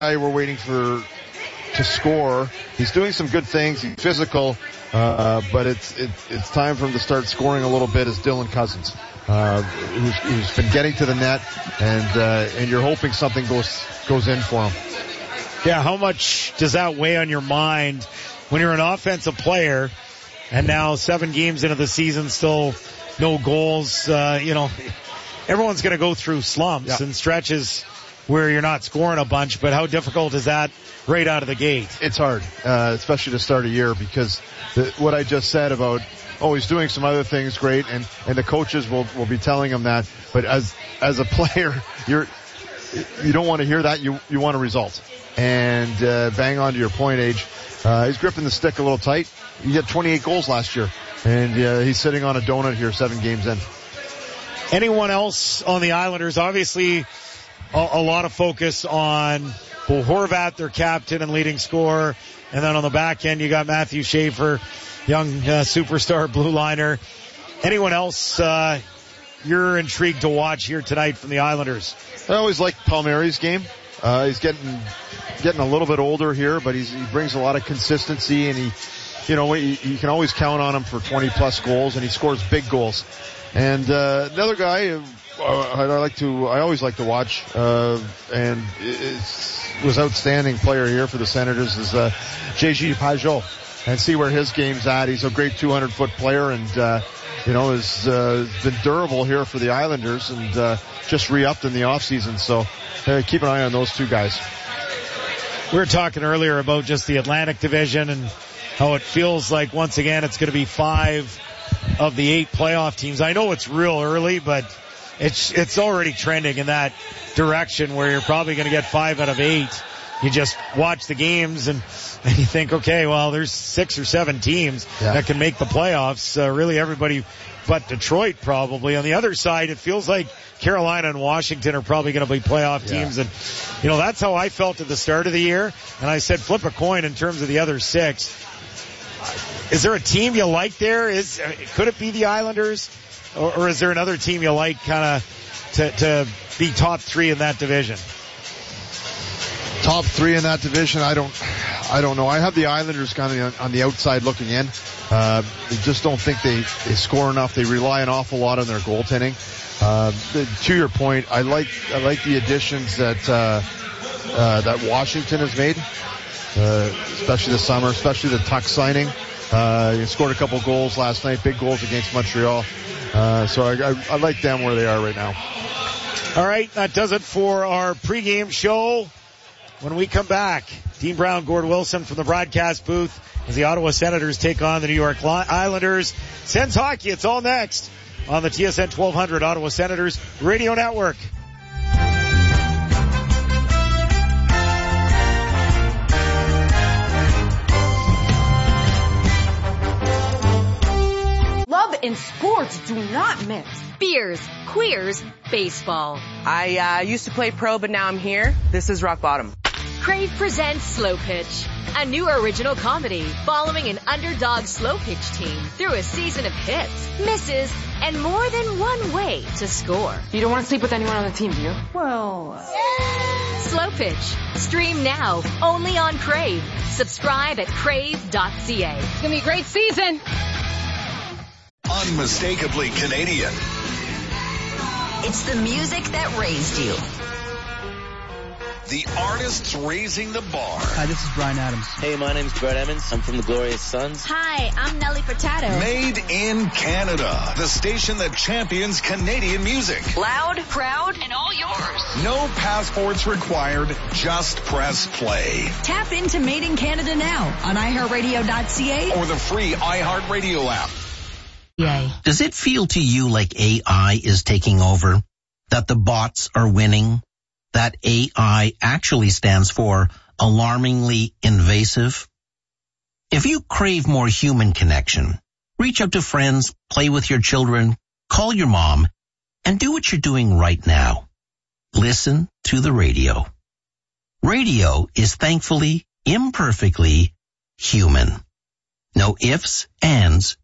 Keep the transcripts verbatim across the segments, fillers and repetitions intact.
we're waiting for to score. He's doing some good things. He's physical, uh, but it's it, it's time for him to start scoring a little bit. Is Dylan Cousins, uh, who's, who's been getting to the net, and uh, and you're hoping something goes goes in for him. Yeah, how much does that weigh on your mind when you're an offensive player, and now seven games into the season, still no goals? Uh, you know, everyone's going to go through slumps yeah. and stretches where you're not scoring a bunch, but how difficult is that right out of the gate? It's hard, uh, especially to start a year, because the, what I just said about, oh, he's doing some other things great, and, and the coaches will, will be telling him that, but as, as a player, you're, you don't want to hear that, you, you want a result. And, uh, bang on to your point, Age, uh, he's gripping the stick a little tight. He had twenty-eight goals last year, and, uh, he's sitting on a donut here seven games in. Anyone else on the Islanders? Obviously, A, a lot of focus on Bo Horvat, their captain and leading scorer. And then on the back end, you got Matthew Schaefer, young uh, superstar blue liner. Anyone else uh, you're intrigued to watch here tonight from the Islanders? I always like Palmieri's game. Uh, he's getting getting a little bit older here, but he's, he brings a lot of consistency, and he, you know, you, you can always count on him for twenty plus goals, and he scores big goals. And uh, another guy uh, I like to, I always like to watch, uh, and it's, was outstanding player here for the Senators is uh, J G Pajot, and see where his game's at. He's a great two hundred foot player, and uh, you know has uh, been durable here for the Islanders, and uh, just re-upped in the offseason. So uh, keep an eye on those two guys. We were talking earlier about just the Atlantic Division and how it feels like once again it's going to be five of the eight playoff teams. I know it's real early, but it's it's already trending in that direction where you're probably going to get five out of eight. You just watch the games and, and you think, okay, well, there's six or seven teams yeah. that can make the playoffs. Uh, really everybody but Detroit probably. On the other side, it feels like Carolina and Washington are probably going to be playoff teams. Yeah. And, you know, that's how I felt at the start of the year. And I said flip a coin in terms of the other six. Is there a team you like there? Is Could it be the Islanders? Or, or is there another team you like kind of to, to be top three in that division? Top three in that division, I don't, I don't know. I have the Islanders kind of on, on the outside looking in. Uh, I just don't think they, they score enough. They rely an awful lot on their goaltending. Uh, to your point, I like, I like the additions that, uh, uh, that Washington has made, uh, especially this summer, especially the Tuck signing. Uh, he scored a couple goals last night, big goals against Montreal. Uh, so I, I, I like them where they are right now. All right, that does it for our pregame show. When we come back, Dean Brown, Gord Wilson from the broadcast booth as the Ottawa Senators take on the New York Islanders. Sens Hockey, it's all next on the T S N twelve hundred Ottawa Senators Radio Network. Love and sports do not mix. Beers, queers, baseball. I uh, used to play pro, but now I'm here. This is rock bottom. Crave presents Slow Pitch, a new original comedy following an underdog slow pitch team through a season of hits, misses, and more than one way to score. You don't want to sleep with anyone on the team, do you? Well... Yeah. Slow Pitch. Stream now, only on Crave. Subscribe at crave dot c a. It's going to be a great season. Unmistakably Canadian. It's the music that raised you. The artists raising the bar. Hi, this is Bryan Adams. Hey, my name's Brett Emmons. I'm from the Glorious Sons. Hi, I'm Nelly Furtado. Made in Canada. The station that champions Canadian music. Loud, proud, and all yours. No passports required. Just press play. Tap into Made in Canada now on i heart radio dot c a or the free iHeartRadio app. Yay. Does it feel to you like A I is taking over? That the bots are winning? That A I actually stands for alarmingly invasive? If you crave more human connection, reach out to friends, play with your children, call your mom, and do what you're doing right now. Listen to the radio. Radio is thankfully, imperfectly human. No ifs, ands,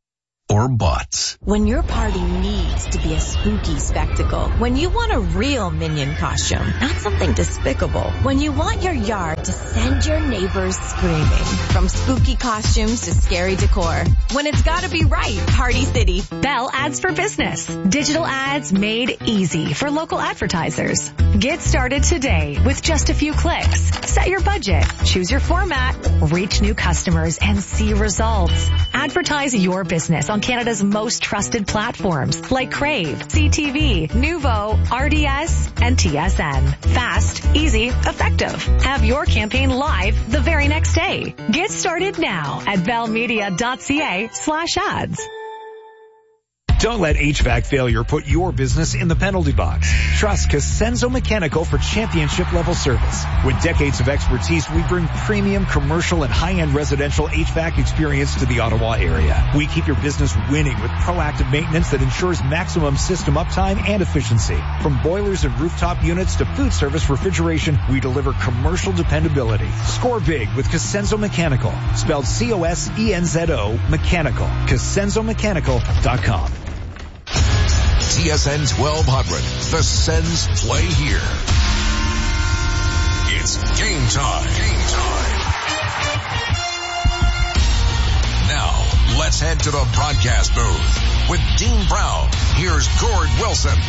or bots. When your party needs to be a spooky spectacle, when you want a real Minion costume, not something despicable, when you want your yard to send your neighbors screaming, from spooky costumes to scary decor, when it's gotta be right, Party City. Bell Ads for Business. Digital ads made easy for local advertisers. Get started today with just a few clicks. Set your budget, choose your format, reach new customers, and see results. Advertise your business on Canada's most trusted platforms like Crave, C T V, Nuvo, R D S, and T S N. Fast, easy, effective. Have your campaign live the very next day. Get started now at bellmedia.ca slash ads. Don't let H V A C failure put your business in the penalty box. Trust Cosenzo Mechanical for championship level service. With decades of expertise, we bring premium commercial and high-end residential H V A C experience to the Ottawa area. We keep your business winning with proactive maintenance that ensures maximum system uptime and efficiency. From boilers and rooftop units to food service refrigeration, we deliver commercial dependability. Score big with Cosenzo Mechanical. Spelled C O S E N Z O Mechanical. Cosenzo Mechanical dot com. T S N twelve hundred. The Sens play here. It's game time. Game time. Now, let's head to the broadcast booth. With Dean Brown, here's Gord Wilson.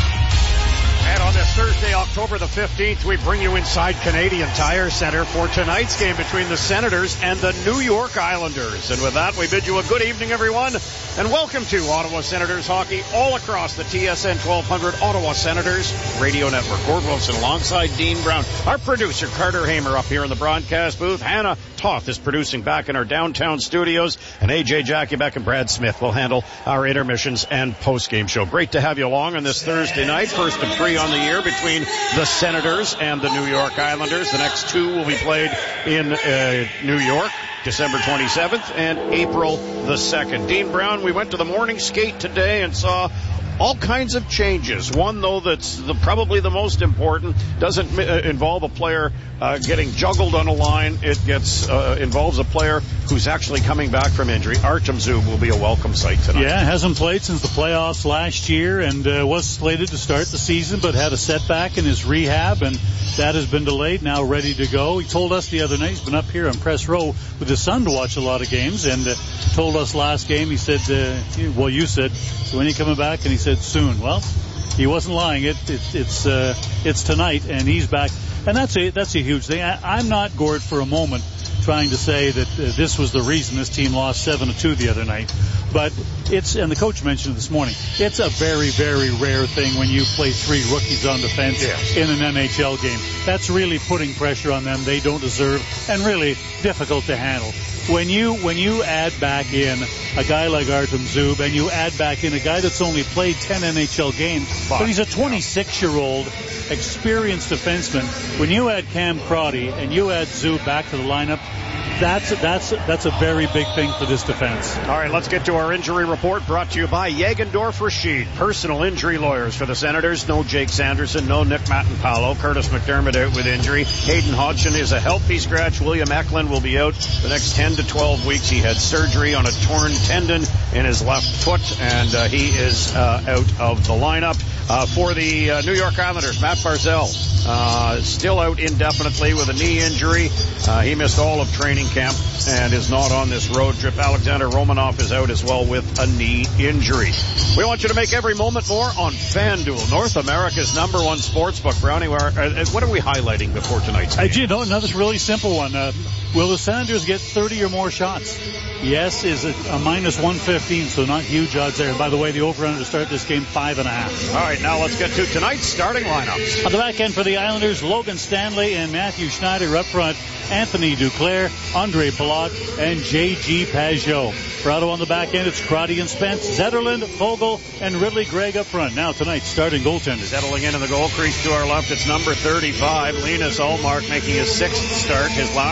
And on this Thursday, October the fifteenth, we bring you inside Canadian Tire Center for tonight's game between the Senators and the New York Islanders. And with that, we bid you a good evening, everyone, and welcome to Ottawa Senators hockey all across the T S N twelve hundred Ottawa Senators radio network. Gord Wilson alongside Dean Brown. Our producer, Carter Hamer, up here in the broadcast booth. Hannah Toth is producing back in our downtown studios. And A J Jackie-Beck and Brad Smith will handle our intermissions and post-game show. Great to have you along on this Thursday night. First of three on the year between the Senators and the New York Islanders. The next two will be played in uh, New York, December twenty-seventh and April the second. Dean Brown, we went to the morning skate today and saw all kinds of changes. One, though, that's the, probably the most important, doesn't uh, involve a player uh, getting juggled on a line. It gets uh, involves a player who's actually coming back from injury. Artem Zub will be a welcome sight tonight. Yeah, hasn't played since the playoffs last year and uh, was slated to start the season, but had a setback in his rehab, and that has been delayed, now ready to go. He told us the other night, he's been up here on press row with his son to watch a lot of games, and uh, told us last game, he said, uh, well, you said, so when are you coming back? And he said, soon. Well, he wasn't lying. It, it, it's uh, it's tonight, and he's back. And that's a, that's a huge thing. I, I'm not, Gord, for a moment trying to say that uh, this was the reason this team lost seven to two the other night. But it's, and the coach mentioned it this morning, it's a very, very rare thing when you play three rookies on defense yes. in an N H L game. That's really putting pressure on them they don't deserve, and really difficult to handle. When you when you add back in a guy like Artem Zub, and you add back in a guy that's only played ten N H L games, but he's a twenty-six-year-old experienced defenseman. When you add Cam Crotty and you add Zub back to the lineup, that's that's that's a very big thing for this defense. All right, let's get to our injury report, brought to you by Jagendorf Rashid, personal injury lawyers for the Senators. No Jake Sanderson, no Nick Mattampalo. Curtis McDermott out with injury. Hayden Hodgson is a healthy scratch. William Eklund will be out the next ten to twelve weeks. He had surgery on a torn tendon in his left foot, and uh, he is uh, out of the lineup. Uh, for the uh, New York Islanders, Matt Barzal, uh, still out indefinitely with a knee injury. Uh, he missed all of training camp and is not on this road trip. Alexander Romanov is out as well with a knee injury. We want you to make every moment more on FanDuel, North America's number one sportsbook. Brownie, where, uh, what are we highlighting before tonight's game? I do know another really simple one. Uh, will the Senators get thirty or more shots? Yes is a, a minus one fifteen, so not huge odds there. And by the way, the over-under to start this game, five and a half. All right, now let's get to tonight's starting lineups. On the back end for the Islanders, Logan Stanley and Matthew Schneider up front. Anthony Duclair, Andre Palat, and J G Pajot. For Ottawa on the back end, it's Crotty and Spence, Zetterlund, Fogle, and Ridley Gregg up front. Now tonight's starting goaltender. Settling into the goal crease to our left, it's number thirty-five, Linus Ullmark, making his sixth start. His last was the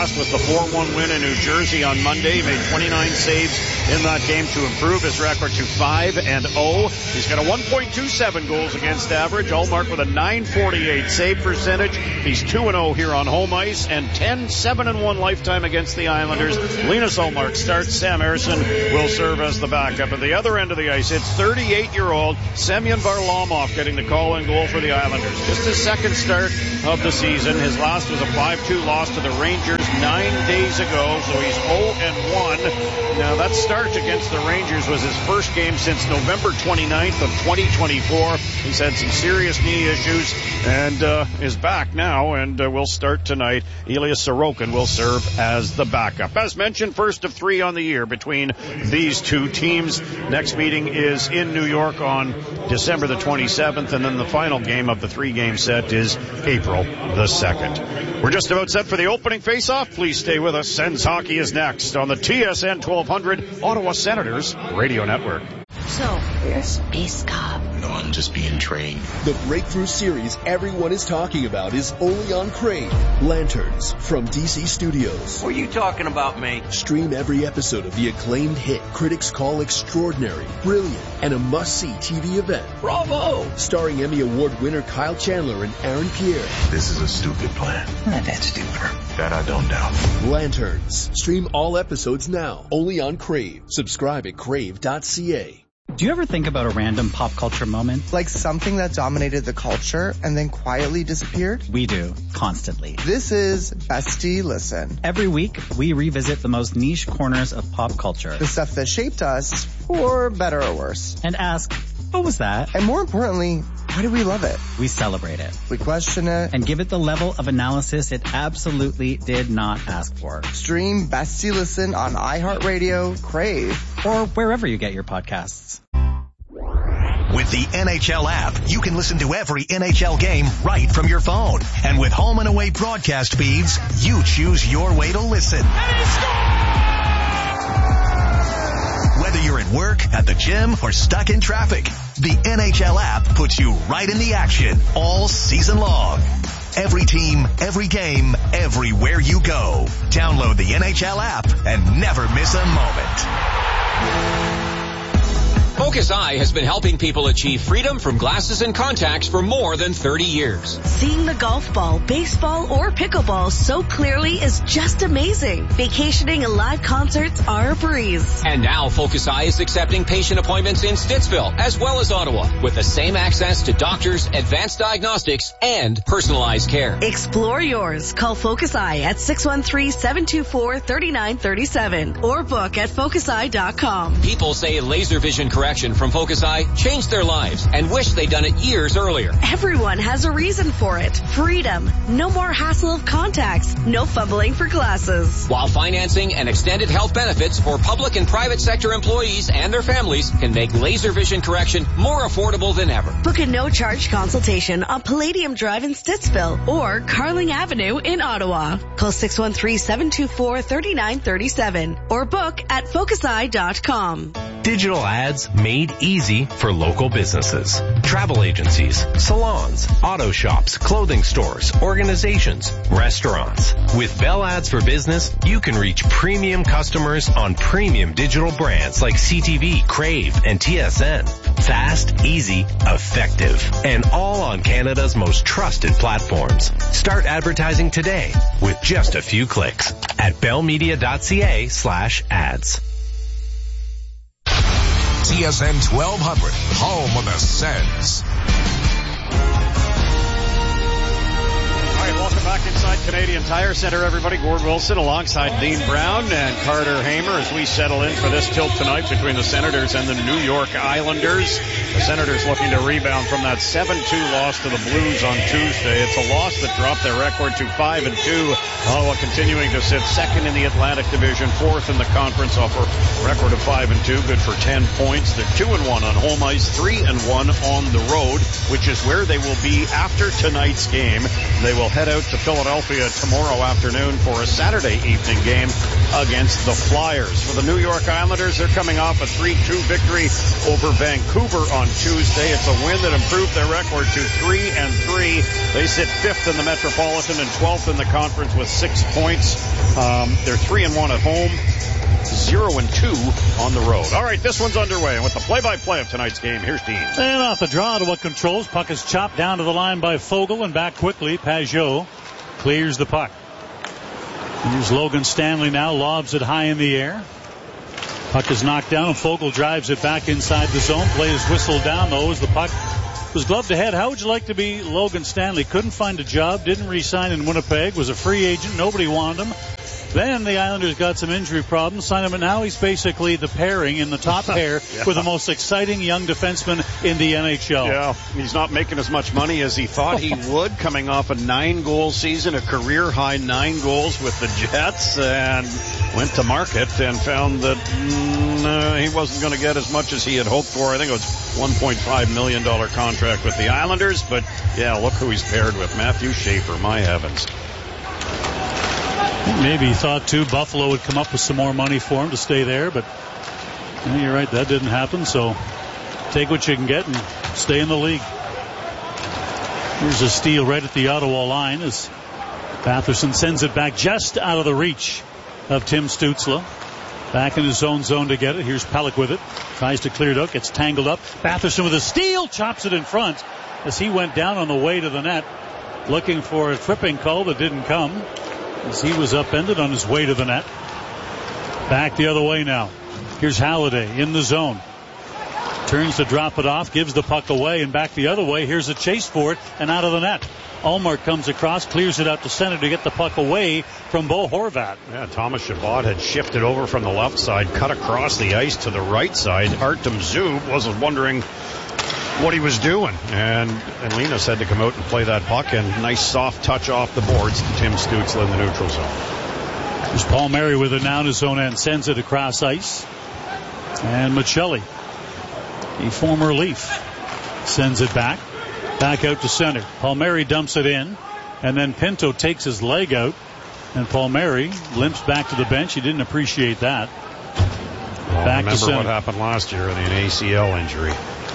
four one win in New Jersey on Monday. He made twenty-nine saves in that game to improve his record to five and oh. He's got a one point two seven goals against average. Ullmark with a nine forty-eight save percentage. He's two and oh here on home ice and ten seven and one lifetime against the Islanders. Linus Ullmark starts. Sam Ersson will serve as the backup. At the other end of the ice, it's thirty-eight-year-old Semyon Varlamov getting the call-in goal for the Islanders. Just his second start of the season. His last was a five two loss to the Rangers nine days ago, so he's oh and one. Now, that start against the Rangers was his first game since November twenty-ninth of twenty twenty-four. He's had some serious knee issues and uh, is back now and uh, will start tonight. Elias Sorokin will serve as the backup. As mentioned, first of three on the year between these two teams. Next meeting is in New York on December the twenty-seventh, and then the final game of the three-game set is April the second. We're just about set for the opening face-off. Please stay with us. Sens Hockey is next on the T S N twelve hundred Ottawa Senators Radio Network. So, you're a space cop. No, I'm just being trained. The breakthrough series everyone is talking about is only on Crave. Lanterns from D C Studios. What are you talking about, mate? Stream every episode of the acclaimed hit critics call extraordinary, brilliant, and a must-see T V event. Bravo! Starring Emmy Award winner Kyle Chandler and Aaron Pierre. This is a stupid plan. Not that stupid. That I don't doubt. Lanterns. Stream all episodes now. Only on Crave. Subscribe at crave dot c a. Do you ever think about a random pop culture moment? Like something that dominated the culture and then quietly disappeared? We do, constantly. This is Bestie Listen. Every week, we revisit the most niche corners of pop culture. The stuff that shaped us, for better or worse. And ask, what was that? And more importantly, why do we love it? We celebrate it. We question it. And give it the level of analysis it absolutely did not ask for. Stream Bestie Listen on iHeartRadio, Crave, or wherever you get your podcasts. With the N H L app, you can listen to every N H L game right from your phone. And with home and away broadcast feeds, you choose your way to listen. And he scores! Whether you're at work, at the gym, or stuck in traffic, the N H L app puts you right in the action all season long. Every team, every game, everywhere you go. Download the N H L app and never miss a moment. Focus Eye has been helping people achieve freedom from glasses and contacts for more than thirty years. Seeing the golf ball, baseball, or pickleball so clearly is just amazing. Vacationing and live concerts are a breeze. And now Focus Eye is accepting patient appointments in Stittsville as well as Ottawa with the same access to doctors, advanced diagnostics, and personalized care. Explore yours. Call Focus Eye at six one three, seven two four, three nine three seven or book at focus eye dot com. People say laser vision correction from Focus Eye changed their lives and wish they'd done it years earlier. Everyone has a reason for it. Freedom. No more hassle of contacts. No fumbling for glasses. While financing and extended health benefits for public and private sector employees and their families can make laser vision correction more affordable than ever. Book a no-charge consultation on Palladium Drive in Stittsville or Carling Avenue in Ottawa. Call six one three, seven two four, three nine three seven or book at focus eye dot com. Digital ads made easy for local businesses. Travel agencies, salons, auto shops, clothing stores, organizations, restaurants. With Bell Ads for Business, you can reach premium customers on premium digital brands like C T V, Crave, and T S N. Fast, easy, effective, and all on Canada's most trusted platforms. Start advertising today with just a few clicks at bellmedia dot c a slash ads. T S N twelve hundred, home of the Sens. All right, welcome back inside Canadian Tire Center, everybody. Gord Wilson alongside Dean Brown and Carter Hamer as we settle in for this tilt tonight between the Senators and the New York Islanders. The Senators looking to rebound from that seven two loss to the Blues on Tuesday. It's a loss that dropped their record to five and two. Ottawa continuing to sit second in the Atlantic Division, fourth in the conference off a record of five and two, good for ten points. They're two and one on home ice, three and one on the road, which is where they will be after tonight's game. They will head out to to Philadelphia tomorrow afternoon for a Saturday evening game against the Flyers. For the New York Islanders, they're coming off a three two victory over Vancouver on Tuesday. It's a win that improved their record to three and three. They sit fifth in the Metropolitan and twelfth in the conference with six points. Um, they're three and one at home, zero and two on the road. All right, this one's underway. And with the play-by-play of tonight's game, here's Dean. And off the draw, Ottawa controls. Puck is chopped down to the line by Foegele and back quickly. Pajot clears the puck. Here's Logan Stanley now, lobs it high in the air. Puck is knocked down, and Foegele drives it back inside the zone. Play is whistled down, though, as the puck was gloved ahead. How would you like to be Logan Stanley? Couldn't find a job, didn't re-sign in Winnipeg, was a free agent, nobody wanted him. Then the Islanders got some injury problems, signed him, and now he's basically the pairing in the top pair yeah. with the most exciting young defenseman in the N H L. Yeah, he's not making as much money as he thought he would, coming off a nine-goal season, a career-high nine goals with the Jets, and went to market and found that mm, uh, he wasn't going to get as much as he had hoped for. I think it was one point five million dollars contract with the Islanders, but yeah, look who he's paired with, Matthew Schaefer, my heavens. Maybe he thought, too, Buffalo would come up with some more money for him to stay there, but yeah, you're right, that didn't happen, so take what you can get and stay in the league. Here's a steal right at the Ottawa line as Batherson sends it back just out of the reach of Tim Stützle. Back in his own zone to get it. Here's Pelech with it. Tries to clear it out, gets tangled up. Batherson with a steal, chops it in front as he went down on the way to the net, looking for a tripping call that didn't come, as he was upended on his way to the net. Back the other way now. Here's Halliday in the zone. Turns to drop it off, gives the puck away, and back the other way. Here's a chase for it, and out of the net. Ullmark comes across, clears it out to center to get the puck away from Bo Horvat. Yeah, Thomas Chabot had shifted over from the left side, cut across the ice to the right side. Artem Zub wasn't wondering what he was doing, and, and Linus had to come out and play that puck, and nice soft touch off the boards to Tim Stützle in the neutral zone. There's Palmieri with it now in his own end, sends it across ice, and Michelli, the former Leaf, sends it back, back out to center. Palmieri dumps it in, and then Pinto takes his leg out, and Palmieri limps back to the bench. He didn't appreciate that. Well, back remember to center. What happened last year in an A C L injury.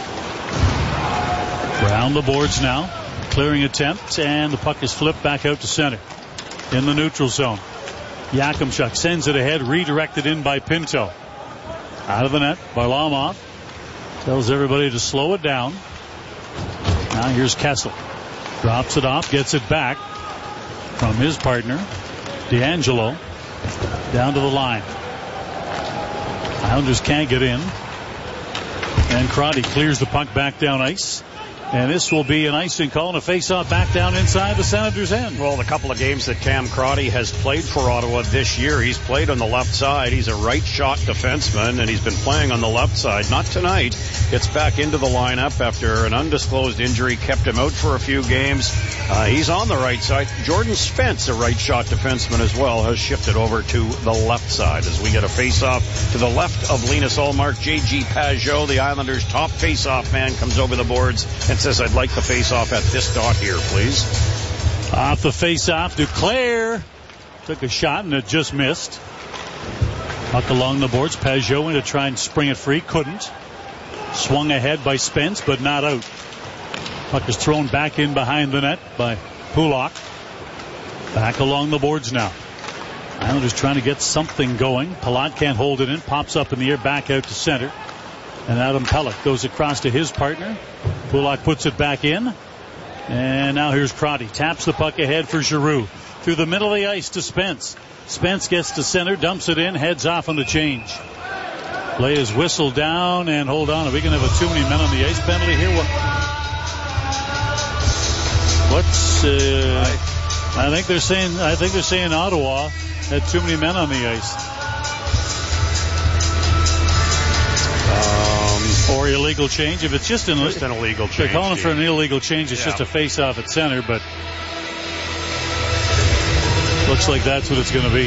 Round the boards now. Clearing attempt, and the puck is flipped back out to center. In the neutral zone. Yakimchuk sends it ahead, redirected in by Pinto. Out of the net, Varlamov tells everybody to slow it down. Now here's Kessel. Drops it off, gets it back from his partner, D'Angelo, down to the line. Islanders can't get in. And Crotty clears the puck back down ice. And this will be an icing call and a face-off back down inside the Senators' end. Well, the couple of games that Cam Crotty has played for Ottawa this year, he's played on the left side. He's a right-shot defenseman, and he's been playing on the left side. Not tonight. Gets back into the lineup after an undisclosed injury, kept him out for a few games. Uh, he's on the right side. Jordan Spence, a right-shot defenseman as well, has shifted over to the left side as we get a face-off to the left of Linus Ullmark. J G Pajot, the Islanders' top face-off man, comes over the boards and says, I'd like the face-off at this dot here, please. Off the face-off, Duclair took a shot and it just missed. Puck along the boards. Pajot in to try and spring it free. Couldn't. Swung ahead by Spence, but not out. Puck is thrown back in behind the net by Pulock. Back along the boards now. Islanders trying to get something going. Palat can't hold it in. Pops up in the air, back out to center. And Adam Pelech goes across to his partner. Pulock puts it back in. And now here's Crotty. Taps the puck ahead for Giroux. Through the middle of the ice to Spence. Spence gets to center, dumps it in, heads off on the change. Play is whistled down, and hold on. Are we going to have a too many men on the ice penalty here? What, what's, uh, I, I think they're saying, I think they're saying Ottawa had too many men on the ice. Um, or illegal change. If it's just an, just an illegal change. They're calling yeah. for an illegal change. It's yeah. just a face-off at center, but looks like that's what it's going to be.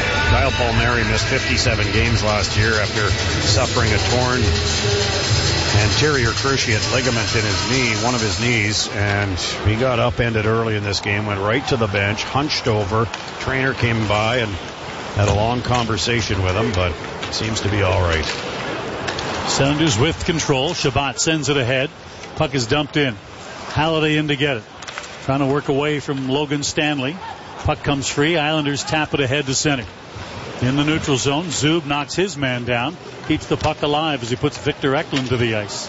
Kyle Palmieri missed fifty-seven games last year after suffering a torn anterior cruciate ligament in his knee, one of his knees, and he got upended early in this game, went right to the bench, hunched over. Trainer came by and had a long conversation with him, but seems to be all right. Senators with control. Shabbat sends it ahead. Puck is dumped in. Halliday in to get it. Trying to work away from Logan Stanley. Puck comes free. Islanders tap it ahead to center. In the neutral zone, Zub knocks his man down. Keeps the puck alive as he puts Victor Eklund to the ice.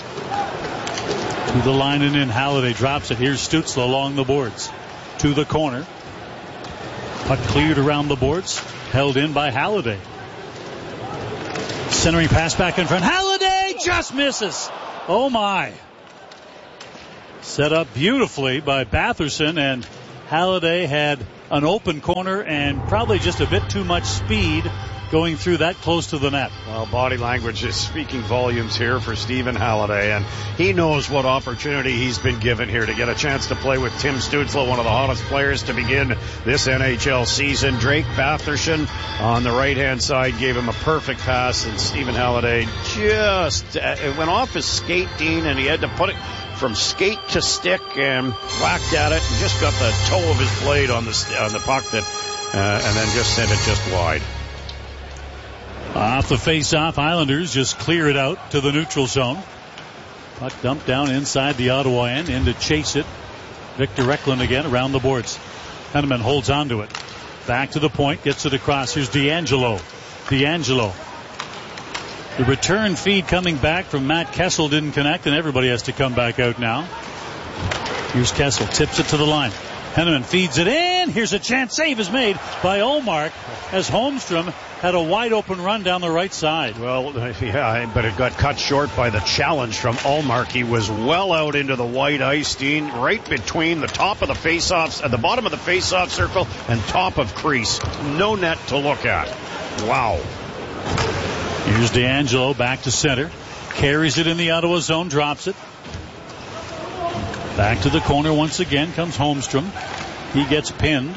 To the line and in. Halliday drops it. Here's Stützle along the boards. To the corner. Puck cleared around the boards. Held in by Halliday. Centering pass back in front. Halliday just misses. Oh my. Set up beautifully by Batherson, and Halliday had an open corner and probably just a bit too much speed going through that close to the net. Well, body language is speaking volumes here for Stephen Halliday, and he knows what opportunity he's been given here to get a chance to play with Tim Stützle, one of the hottest players to begin this N H L season. Drake Batherson on the right-hand side gave him a perfect pass, and Stephen Halliday just uh, it went off his skate, Dean, and he had to put it from skate to stick and whacked at it and just got the toe of his blade on the on the puck that, uh, and then just sent it just wide. Off the face-off, Islanders just clear it out to the neutral zone. Puck dumped down inside the Ottawa end, in to chase it. Victor Eklund again around the boards. Henneman holds on to it. Back to the point, gets it across. Here's DeAngelo. DeAngelo. The return feed coming back from Matt Kessel didn't connect, and everybody has to come back out now. Here's Kessel, tips it to the line. Henneman feeds it in. Here's a chance. Save is made by Ullmark as Holmstrom had a wide open run down the right side. Well, yeah, but it got cut short by the challenge from Ullmark. He was well out into the white ice, Dean, right between the top of the face-offs, at the bottom of the face-off circle and top of crease. No net to look at. Wow. Here's DeAngelo back to center. Carries it in the Ottawa zone, drops it. Back to the corner once again comes Holmstrom. He gets pinned.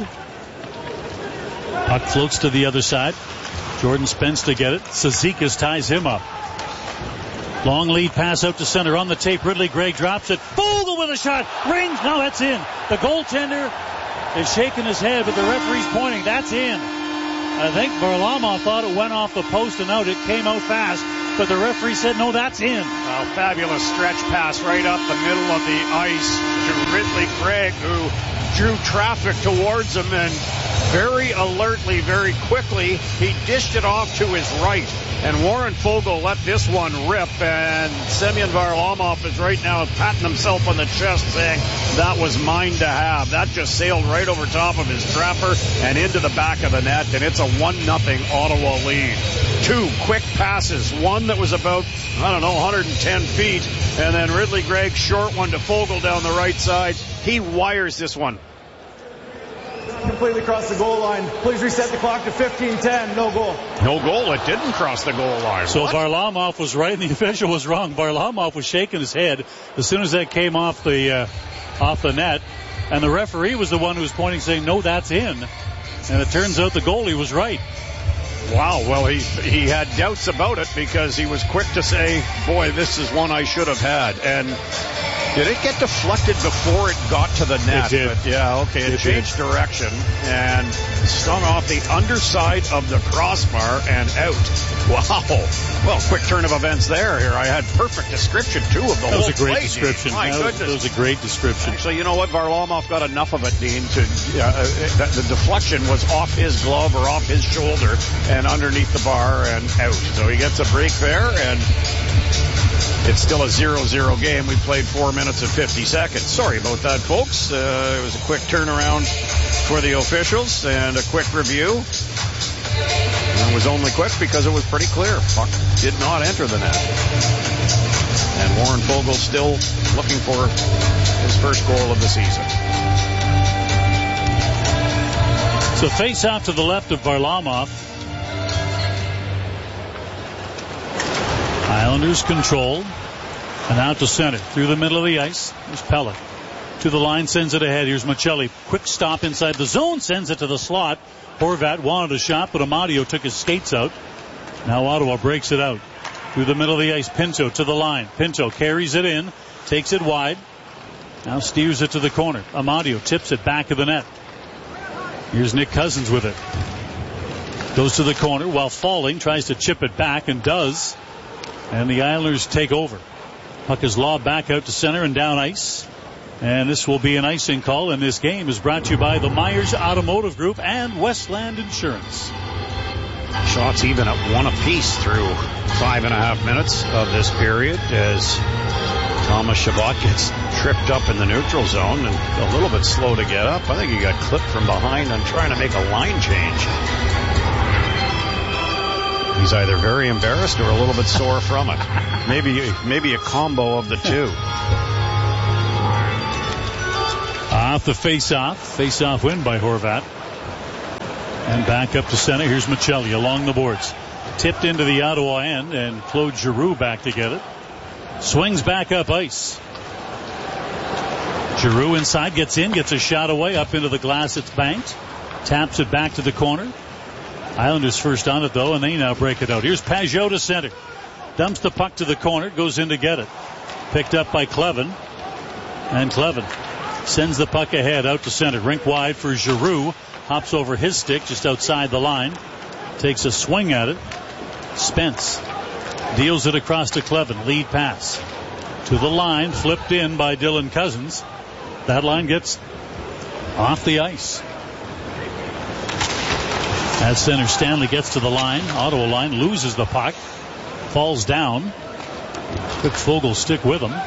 Puck floats to the other side. Jordan Spence to get it. Cizikas ties him up. Long lead pass out to center on the tape. Ridley Gregg drops it. Fogle with a shot. Rings. No, that's in. The goaltender is shaking his head, but the referee's pointing. That's in. I think Varlamov thought it went off the post and out. It came out fast, but the referee said, no, that's in. A fabulous stretch pass right up the middle of the ice to Ridley Gregg, who drew traffic towards him, and very alertly, very quickly, he dished it off to his right. And Warren Fogle let this one rip, and Semyon Varlamov is right now patting himself on the chest saying, that was mine to have. That just sailed right over top of his trapper and into the back of the net, and it's a one nothing Ottawa lead. Two quick passes, one that was about, I don't know, one hundred ten feet, and then Ridley Gregg, short one to Fogle down the right side. He wires this one. Completely crossed the goal line. Please reset the clock to fifteen ten. No goal. No goal. It didn't cross the goal line. So what? Varlamov was right and the official was wrong. Varlamov was shaking his head as soon as that came off the uh, off the net, and the referee was the one who was pointing, saying, no, that's in. And it turns out the goalie was right. Wow. Well, he he had doubts about it because he was quick to say, boy, this is one I should have had. And did it get deflected before it got to the net? It did. But yeah, okay, it, it changed did. direction and stung off the underside of the crossbar and out. Wow. Well, quick turn of events there. Here, I had perfect description, too, of the that whole was a great play, description. My that, goodness. Was, that was a great description. So you know what? Varlamov got enough of it, Dean, to uh, that the deflection was off his glove or off his shoulder and underneath the bar and out. So he gets a break there, and it's still a zero zero game. We played four minutes and fifty seconds. Sorry about that, folks. Uh, it was a quick turnaround for the officials and a quick review. And it was only quick because it was pretty clear. Puck did not enter the net. And Warren Fogle still looking for his first goal of the season. So face out to the left of Varlamov. Islanders control. And out to center. Through the middle of the ice. There's Pelech. To the line, sends it ahead. Here's Maccelli. Quick stop inside the zone. Sends it to the slot. Horvat wanted a shot, but Amadio took his skates out. Now Ottawa breaks it out. Through the middle of the ice, Pinto to the line. Pinto carries it in, takes it wide. Now steers it to the corner. Amadio tips it back of the net. Here's Nick Cousins with it. Goes to the corner while falling, tries to chip it back and does. And the Islanders take over. Puck is lobbed back out to center and down ice. And this will be an icing call, and this game is brought to you by the Myers Automotive Group and Westland Insurance. Shots even at one apiece through five and a half minutes of this period as Thomas Chabot gets tripped up in the neutral zone and a little bit slow to get up. I think he got clipped from behind and trying to make a line change. He's either very embarrassed or a little bit sore from it. Maybe, maybe a combo of the two. Off the face-off. Face-off win by Horvat. And back up to center. Here's Michelli along the boards. Tipped into the Ottawa end, and Claude Giroux back to get it. Swings back up ice. Giroux inside, gets in, gets a shot away, up into the glass, it's banked. Taps it back to the corner. Islanders first on it, though, and they now break it out. Here's Pajot to center. Dumps the puck to the corner, goes in to get it. Picked up by Clevin. And Clevin sends the puck ahead out to center. Rink wide for Giroux. Hops over his stick just outside the line. Takes a swing at it. Spence deals it across to Clevin. Lead pass to the line. Flipped in by Dylan Cousins. That line gets off the ice. At center, Stanley gets to the line. Ottawa line, loses the puck. Falls down. Quick Fogle stick with him.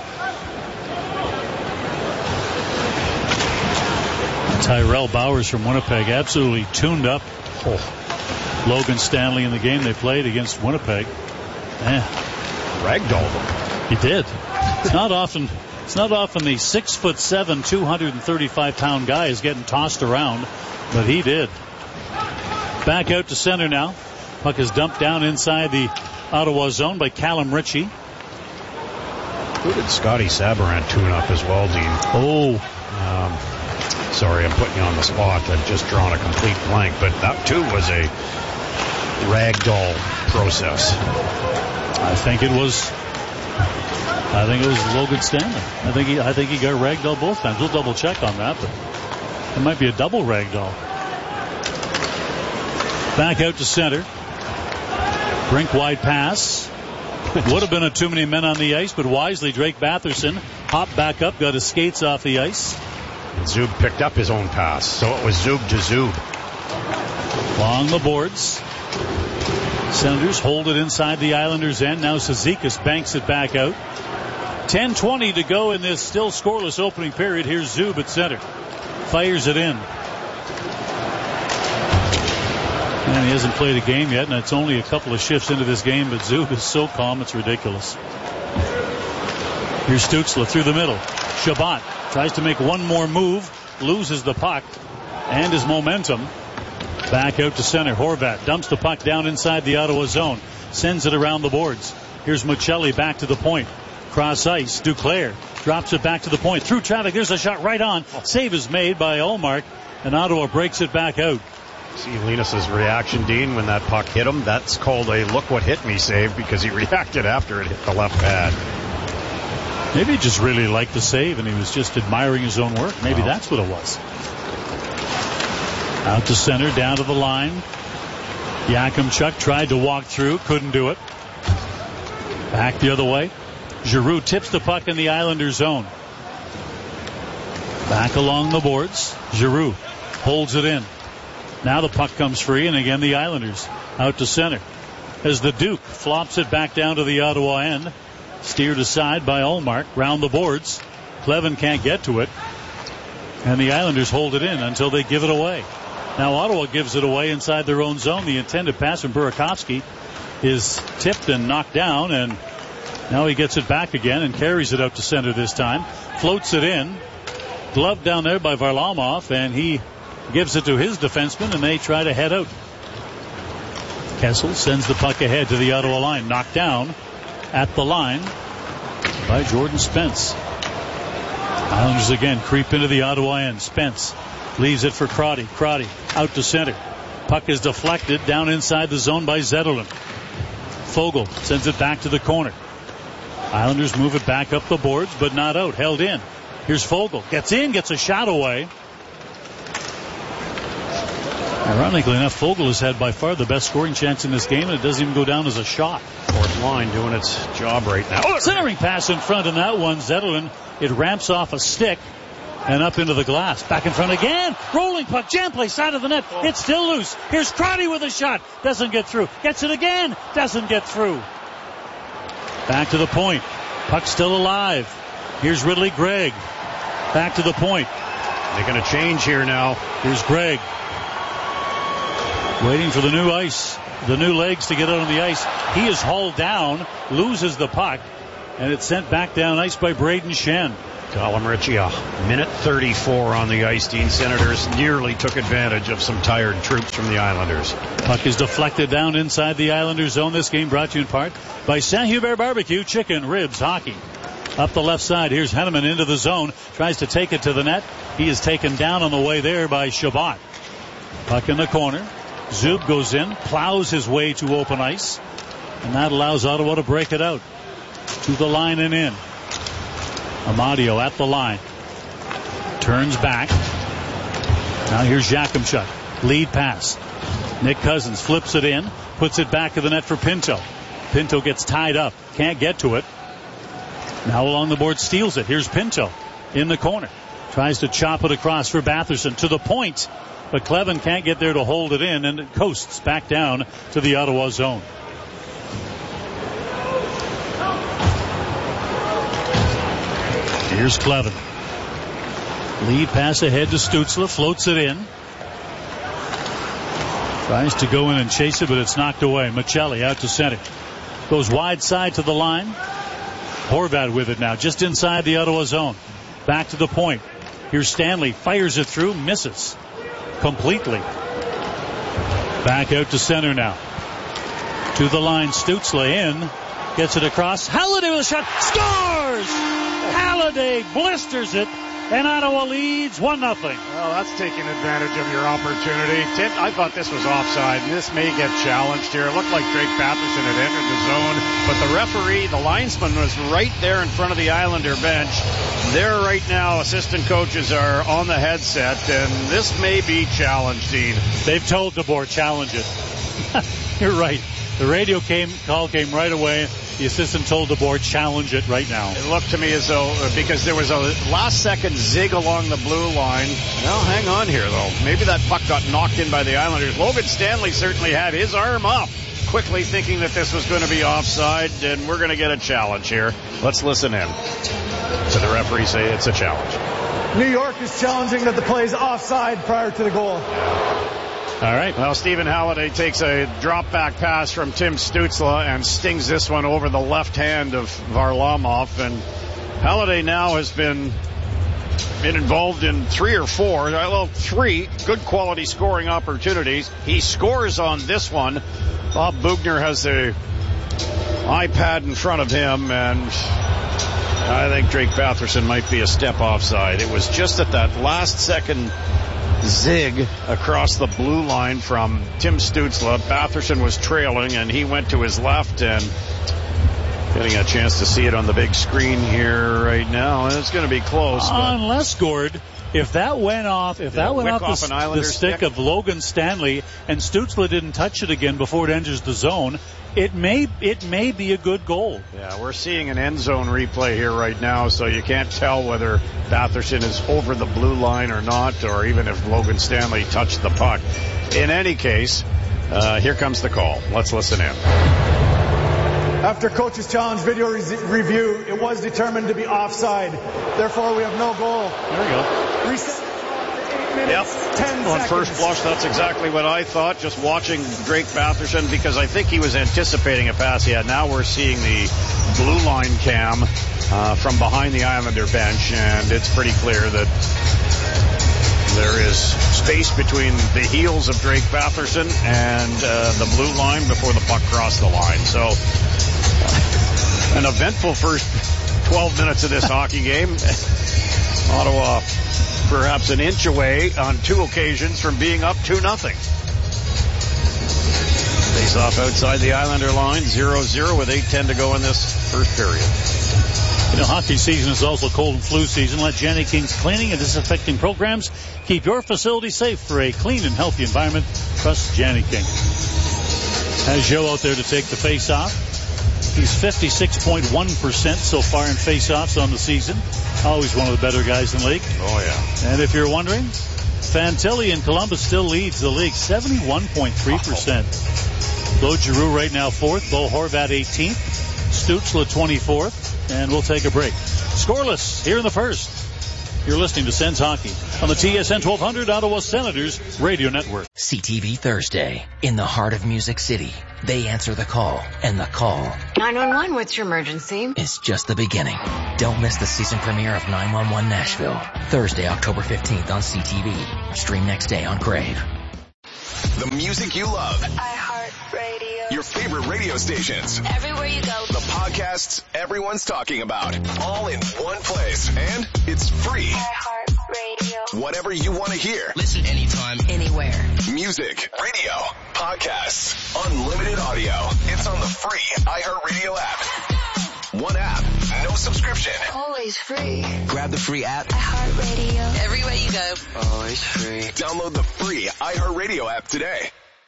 Tyrell Bowers from Winnipeg absolutely tuned up oh. Logan Stanley in the game they played against Winnipeg. Man, ragdolled him. He did. It's not often. It's not often the six foot seven, two hundred thirty-five pound guy is getting tossed around, but he did. Back out to center now. Puck is dumped down inside the Ottawa zone by Callum Ritchie. Who did Scotty Sabaran tune up as well, Dean? Oh. Um, Sorry, I'm putting you on the spot. I've just drawn a complete blank, but that too was a ragdoll process. I think it was. I think it was Logan Stanley. I think he. I think he got ragdoll both times. We'll double check on that, but it might be a double ragdoll. Back out to center. Brink wide pass. Would have been a too many men on the ice, but wisely Drake Batherson hopped back up, got his skates off the ice. And Zub picked up his own pass, so it was Zub to Zub. Along the boards. Senators hold it inside the Islanders' end. Now Cizikas banks it back out. ten twenty to go in this still scoreless opening period. Here's Zub at center. Fires it in. And he hasn't played a game yet, and it's only a couple of shifts into this game, but Zub is so calm, it's ridiculous. Here's Stützle through the middle. Chabot tries to make one more move, loses the puck and his momentum. Back out to center. Horvat dumps the puck down inside the Ottawa zone, sends it around the boards. Here's Michelli back to the point. Cross ice. Duclair drops it back to the point. Through traffic. There's a shot right on. Save is made by Ullmark, and Ottawa breaks it back out. See Linus's reaction, Dean, when that puck hit him. That's called a look what hit me save because he reacted after it hit the left pad. Maybe he just really liked the save and he was just admiring his own work. Maybe wow. That's what it was. Out to center, down to the line. Yakimchuk tried to walk through, couldn't do it. Back the other way. Giroux tips the puck in the Islanders zone. Back along the boards. Giroux holds it in. Now the puck comes free, and again the Islanders out to center. As the Duke flops it back down to the Ottawa end. Steered aside by Ullmark. Round the boards. Clevin can't get to it. And the Islanders hold it in until they give it away. Now Ottawa gives it away inside their own zone. The intended pass from Burakovsky is tipped and knocked down, and now he gets it back again and carries it out to center this time. Floats it in. Gloved down there by Varlamov, and he gives it to his defenseman, and they try to head out. Kessel sends the puck ahead to the Ottawa line. Knocked down at the line by Jordan Spence. Islanders again creep into the Ottawa end. Spence leaves it for Crotty. Crotty out to center. Puck is deflected down inside the zone by Zetterlund. Fogle sends it back to the corner. Islanders move it back up the boards, but not out. Held in. Here's Fogle. Gets in, gets a shot away. Ironically enough, Fogle has had by far the best scoring chance in this game, and it doesn't even go down as a shot. Fourth line doing its job right now. Oh, centering pass in front, and that one, Zetterlund, it ramps off a stick and up into the glass. Back in front again. Rolling puck. Jam play, side of the net. It's still loose. Here's Crotty with a shot. Doesn't get through. Gets it again. Doesn't get through. Back to the point. Puck still alive. Here's Ridley Gregg. Back to the point. Making a change here now. Here's Gregg. Waiting for the new ice. The new legs to get out on the ice. He is hauled down. Loses the puck. And it's sent back down ice by Braden Shen. Colin Ritchie, a minute thirty-four on the ice. Dean Senators nearly took advantage of some tired troops from the Islanders. Puck is deflected down inside the Islanders zone. This game brought to you in part by Saint Hubert Barbecue Chicken Ribs Hockey. Up the left side, here's Henneman into the zone. Tries to take it to the net. He is taken down on the way there by Shabbat. Puck in the corner. Zub goes in, plows his way to open ice. And that allows Ottawa to break it out. To the line and in. Amadio at the line. Turns back. Now here's Jakubchuk. Lead pass. Nick Cousins flips it in. Puts it back to the net for Pinto. Pinto gets tied up. Can't get to it. Now along the board steals it. Here's Pinto in the corner. Tries to chop it across for Batherson to the point. But Clevin can't get there to hold it in, and it coasts back down to the Ottawa zone. Here's Clevin. Lead pass ahead to Stützle. Floats it in. Tries to go in and chase it, but it's knocked away. Michelli out to center. Goes wide side to the line. Horvat with it now, just inside the Ottawa zone. Back to the point. Here's Stanley. Fires it through. Misses. Completely. Back out to center now. To the line. Stützle in. Gets it across. Halliday with a shot. Scores! Halliday blisters it. And Ottawa leads one nothing. Well, that's taking advantage of your opportunity. Tim, I thought this was offside. This may get challenged here. It looked like Drake Batherson had entered the zone, but the referee, the linesman, was right there in front of the Islander bench. There right now, assistant coaches are on the headset, and this may be challenged, Dean. They've told DeBoer, challenge it. You're right. The radio came, call came right away. The assistant told DeBoer, challenge it right now. It looked to me as though, because there was a last-second zig along the blue line. Well, hang on here, though. Maybe that puck got knocked in by the Islanders. Logan Stanley certainly had his arm up, quickly thinking that this was going to be offside, and we're going to get a challenge here. Let's listen in. So the referee say it's a challenge. New York is challenging that the play is offside prior to the goal. All right. Well, Stephen Halliday takes a drop-back pass from Tim Stützle and stings this one over the left hand of Varlamov. And Halliday now has been, been involved in three or four, well, three good quality scoring opportunities. He scores on this one. Bob Boughner has the iPad in front of him, and I think Drake Batherson might be a step offside. It was just at that last second zig across the blue line from Tim Stützle. Batherson was trailing, and he went to his left, and getting a chance to see it on the big screen here right now. And it's going to be close. Uh, unless, Gord, if that went off, if that went off, off the, the stick, stick of Logan Stanley, and Stützle didn't touch it again before it enters the zone, it may it may be a good goal. Yeah, we're seeing an end zone replay here right now, so you can't tell whether Batherson is over the blue line or not, or even if Logan Stanley touched the puck. In any case, uh, here comes the call. Let's listen in. After coach's challenge video re- review, it was determined to be offside. Therefore, we have no goal. There we go. Reset. Minutes, yep. ten On seconds. first blush, that's exactly what I thought, just watching Drake Batherson, because I think he was anticipating a pass he had. Now we're seeing the blue line cam uh, from behind the Islander bench, and it's pretty clear that there is space between the heels of Drake Batherson and uh, the blue line before the puck crossed the line. So, uh, an eventful first twelve minutes of this hockey game. Ottawa perhaps an inch away on two occasions from being up two nothing. Face off outside the Islander line, zero zero with eight ten to go in this first period. You know, hockey season is also cold and flu season. Let Janney King's cleaning and disinfecting programs keep your facility safe for a clean and healthy environment. Trust Janney King. Has Joe out there to take the face-off. He's fifty-six point one percent so far in face-offs on the season. Always one of the better guys in the league. Oh, yeah. And if you're wondering, Fantilli in Columbus still leads the league, seventy-one point three percent. Claude Giroux right now fourth, Bo Horvat eighteenth, Stützle twenty-fourth. And we'll take a break. Scoreless here in the first. You're listening to Sens Hockey on the T S N twelve hundred Ottawa Senators Radio Network. C T V Thursday. In the heart of Music City. They answer the call, and the call nine one one, what's your emergency? is just the beginning. Don't miss the season premiere of nine one one Nashville. Thursday, October fifteenth on C T V. Stream next day on Crave. The music you love. iHeartRadio. Your favorite radio stations. Everywhere you go. The podcasts everyone's talking about. All in one place. And it's free. iHeartRadio. Whatever you want to hear. Listen anytime, anywhere. Music, radio, podcasts, unlimited audio. It's on the free iHeartRadio app. One app, no subscription. Always free. Grab the free app. iHeartRadio. Everywhere you go. Always free. Download the free iHeartRadio app today.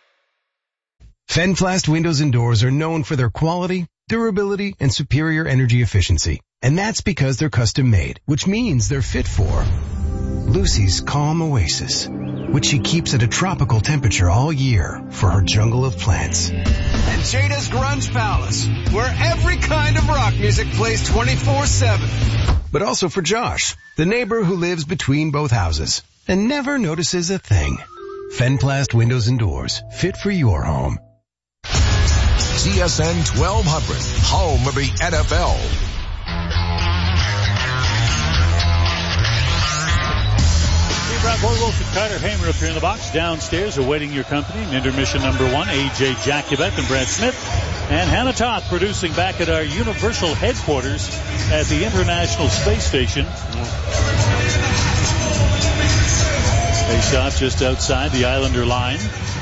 Fenplast windows and doors are known for their quality, durability, and superior energy efficiency. And that's because they're custom made, which means they're fit for Lucy's calm oasis, which she keeps at a tropical temperature all year for her jungle of plants. And Jada's Grunge Palace, where every kind of rock music plays twenty-four seven. But also for Josh, the neighbor who lives between both houses and never notices a thing. Fenplast windows and doors, fit for your home. T S N twelve hundred, home of the N F L. Brad Bortles and Carter Hamer up here in the box. Downstairs awaiting your company in intermission number one, A J Jakubek and Brad Smith. And Hannah Toth producing back at our Universal headquarters at the International Space Station. Face off just outside the Islander line.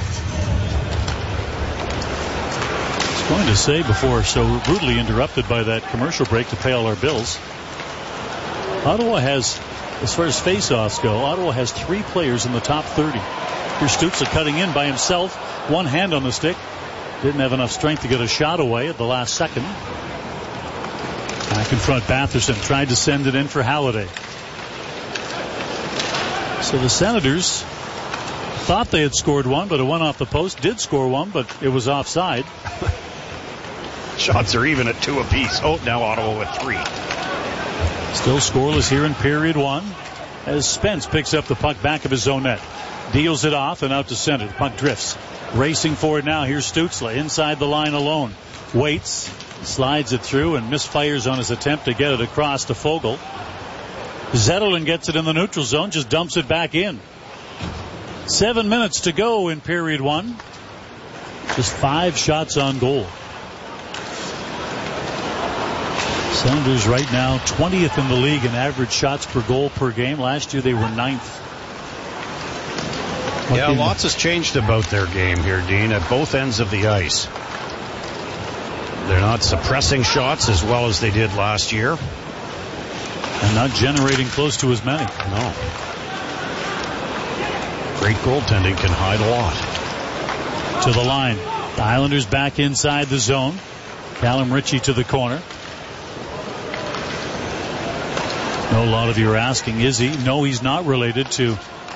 I was going to say before so rudely interrupted by that commercial break to pay all our bills. Ottawa has, as far as face-offs go, Ottawa has three players in the top thirty. Here's Stützle cutting in by himself. One hand on the stick. Didn't have enough strength to get a shot away at the last second. Back in front, Batherson tried to send it in for Halliday. So the Senators thought they had scored one, but it went off the post. Did score one, but it was offside. Shots are even at two apiece. Oh, now Ottawa with three. Still scoreless here in period one as Spence picks up the puck back of his own net. Deals it off and out to center. The puck drifts. Racing forward now. Here's Stützle inside the line alone. Waits, slides it through and misfires on his attempt to get it across to Foegele. Zetterlund gets it in the neutral zone, just dumps it back in. Seven minutes to go in period one. Just five shots on goal. Senators right now twentieth in the league in average shots per goal per game. Last year they were ninth. What yeah, game? Lots has changed about their game here, Dean, at both ends of the ice. They're not suppressing shots as well as they did last year. And not generating close to as many. No. Great goaltending can hide a lot. To the line. The Islanders back inside the zone. Callum Ritchie to the corner. No, a lot of you are asking, is he? No, he's not related to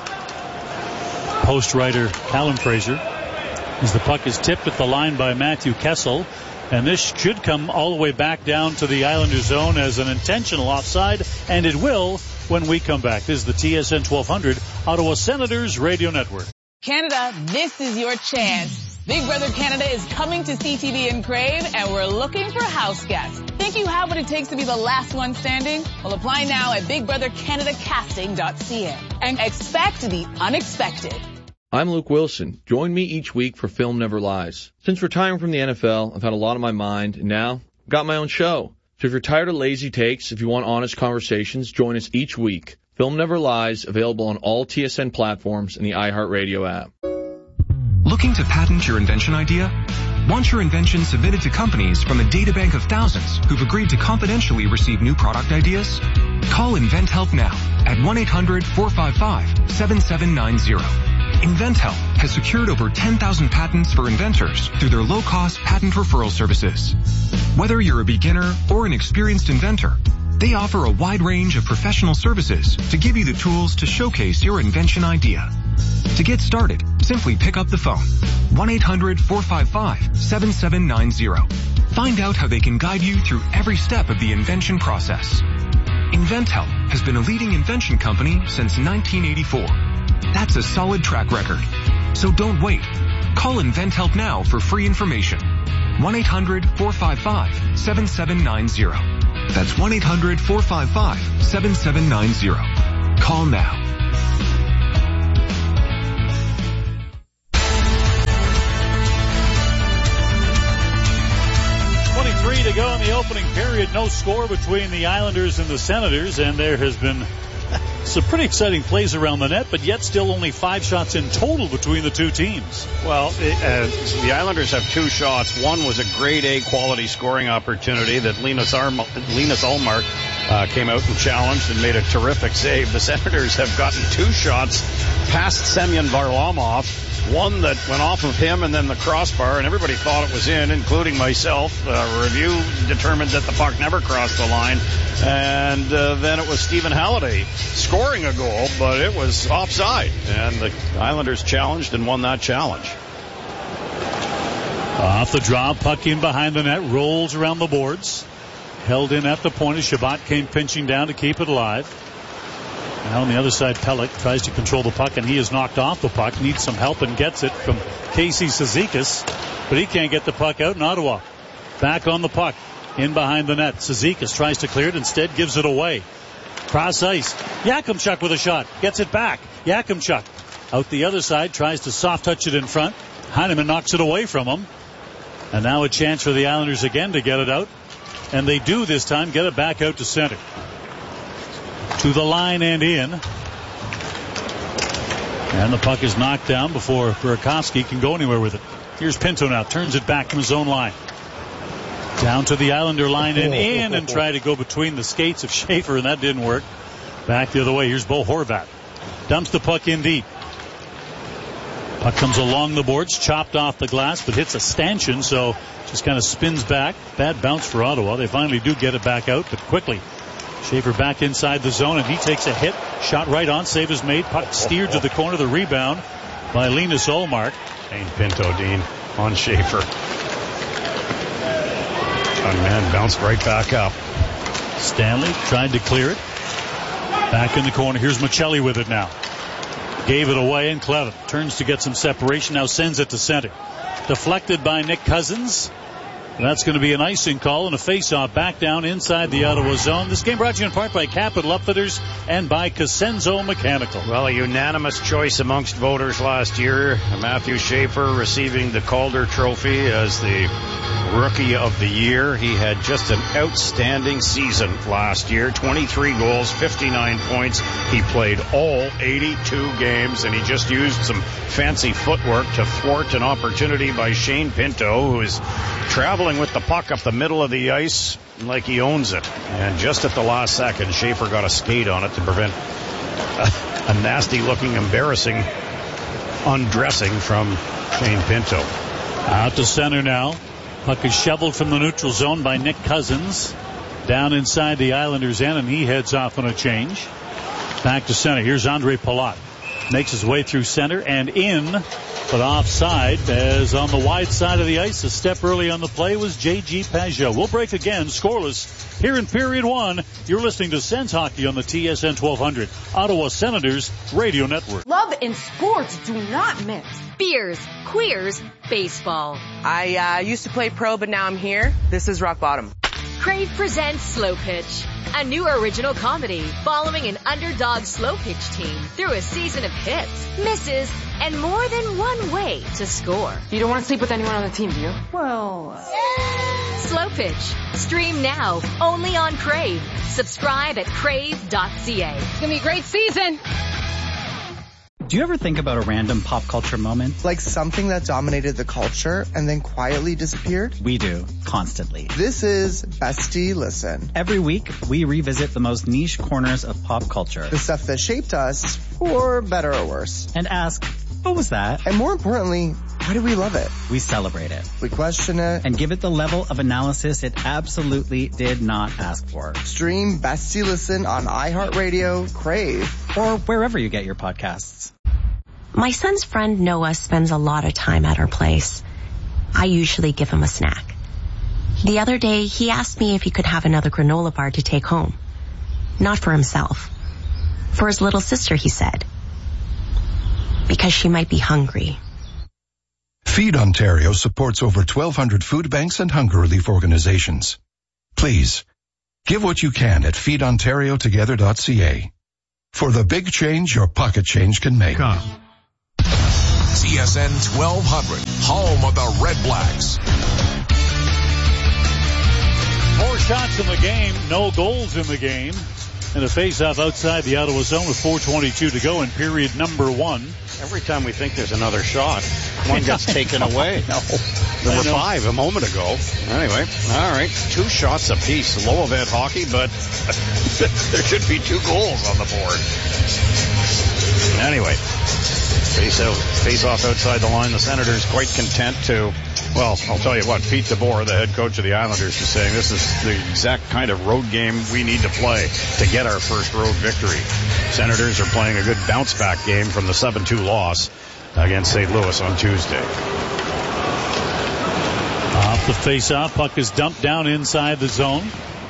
post writer Callum Fraser. As the puck is tipped at the line by Matthew Kessel. And this should come all the way back down to the Islander zone as an intentional offside, and it will when we come back. This is the T S N twelve hundred Ottawa Senators Radio Network. Canada, this is your chance. Big Brother Canada is coming to C T V in Crave, and we're looking for house guests. Think you have what it takes to be the last one standing? Well, apply now at big brother canada casting dot c a and expect the unexpected. I'm Luke Wilson. Join me each week for Film Never Lies. Since retiring from the N F L, I've had a lot on my mind, and now I've got my own show. So if you're tired of lazy takes, if you want honest conversations, join us each week. Film Never Lies, available on all T S N platforms and the iHeartRadio app. Looking to patent your invention idea? Want your invention submitted to companies from a databank of thousands who've agreed to confidentially receive new product ideas? Call InventHelp now at one eight hundred four five five seven seven nine zero. InventHelp has secured over ten thousand patents for inventors through their low-cost patent referral services. Whether you're a beginner or an experienced inventor, they offer a wide range of professional services to give you the tools to showcase your invention idea. To get started, simply pick up the phone. one eight hundred four five five seven seven nine zero. Find out how they can guide you through every step of the invention process. InventHelp has been a leading invention company since nineteen eighty-four. That's a solid track record. So don't wait. Call InventHelp now for free information. one eight hundred four five five seven seven nine zero. That's one eight hundred four five five seven seven nine zero. Call now. twenty-three to go in the opening period. No score between the Islanders and the Senators, and there has been some pretty exciting plays around the net, but yet still only five shots in total between the two teams. Well, it, uh, the Islanders have two shots. One was a grade A quality scoring opportunity that Linus, Arm- Linus Ullmark uh, came out and challenged and made a terrific save. The Senators have gotten two shots past Semyon Varlamov. One that went off of him and then the crossbar, and everybody thought it was in, including myself. Uh, review determined that the puck never crossed the line. And uh, then it was Stephen Halliday scoring a goal, but it was offside. And the Islanders challenged and won that challenge. Off the draw, puck in behind the net, rolls around the boards. Held in at the point as Shabbat came pinching down to keep it alive. Now on the other side, Pelech tries to control the puck, and he is knocked off the puck. Needs some help and gets it from Casey Cizikas, but he can't get the puck out in Ottawa. Back on the puck, in behind the net. Cizikas tries to clear it, instead gives it away. Cross ice. Yakimchuk with a shot. Gets it back. Yakimchuk out the other side, tries to soft touch it in front. Heineman knocks it away from him. And now a chance for the Islanders again to get it out. And they do this time get it back out to center. To the line and in. And the puck is knocked down before Burakovsky can go anywhere with it. Here's Pinto now. Turns it back from his own line. Down to the Islander line and in, and try to go between the skates of Schaefer, and that didn't work. Back the other way. Here's Bo Horvat. Dumps the puck in deep. Puck comes along the boards, chopped off the glass, but hits a stanchion, so just kind of spins back. Bad bounce for Ottawa. They finally do get it back out, but quickly. Schaefer back inside the zone, and he takes a hit. Shot right on. Save is made. Puck steered to the corner. The rebound by Linus Ullmark. Shane Pinto, Dean, on Schaefer. Young man bounced right back up. Stanley tried to clear it. Back in the corner. Here's Michelli with it now. Gave it away, and Clevin turns to get some separation. Now sends it to center. Deflected by Nick Cousins. And that's going to be an icing call and a face-off back down inside the Ottawa zone. This game brought to you in part by Capital Upfitters and by Cosenzo Mechanical. Well, a unanimous choice amongst voters last year. Matthew Schaefer receiving the Calder Trophy as the Rookie of the Year. He had just an outstanding season last year. twenty-three goals, fifty-nine points. He played all eighty-two games, and he just used some fancy footwork to thwart an opportunity by Shane Pinto, who is traveling with the puck up the middle of the ice like he owns it. And just at the last second, Schaefer got a skate on it to prevent a, a nasty-looking, embarrassing undressing from Shane Pinto. Out to center now. Puck is shoveled from the neutral zone by Nick Cousins. Down inside the Islanders' end, and he heads off on a change. Back to center. Here's Andre Palat. Makes his way through center and in, but offside, as on the wide side of the ice, a step early on the play was J G Pageau. We'll break again, scoreless, here in period one. You're listening to Sens Hockey on the T S N twelve hundred, Ottawa Senators Radio Network. Love in sports do not mix. Beers, queers, baseball. I uh, used to play pro, but now I'm here. This is rock bottom. Crave presents Slow Pitch, a new original comedy following an underdog slow pitch team through a season of hits, misses, and more than one way to score. You don't want to sleep with anyone on the team, do you? Well... Uh... Slow Pitch. Stream now, only on Crave. Subscribe at crave dot c a. It's going to be a great season. Do you ever think about a random pop culture moment? Like something that dominated the culture and then quietly disappeared? We do, constantly. This is Bestie Listen. Every week, we revisit the most niche corners of pop culture. The stuff that shaped us, for better or worse. And ask, what was that? And more importantly, why do we love it? We celebrate it. We question it. And give it the level of analysis it absolutely did not ask for. Stream Bestie Listen on iHeartRadio, Crave, or wherever you get your podcasts. My son's friend Noah spends a lot of time at our place. I usually give him a snack. The other day, he asked me if he could have another granola bar to take home. Not for himself. For his little sister, he said. Because she might be hungry. Feed Ontario supports over twelve hundred food banks and hunger relief organizations. Please, give what you can at feed ontario together dot c a. For the big change your pocket change can make. Come. T S N twelve hundred, home of the Red Blacks. Four shots in the game, no goals in the game. And a face-off outside the Ottawa zone with four twenty-two to go in period number one. Every time we think there's another shot, one gets taken away. No. There were five a moment ago. Anyway, all right, two shots apiece. Low event hockey, but there should be two goals on the board. Anyway, face out, face off outside the line. The Senators quite content to, well, I'll tell you what, Pete DeBoer, the head coach of the Islanders, is saying this is the exact kind of road game we need to play to get our first road victory. Senators are playing a good bounce-back game from the seven two loss against Saint Louis on Tuesday. Off the face-off, puck is dumped down inside the zone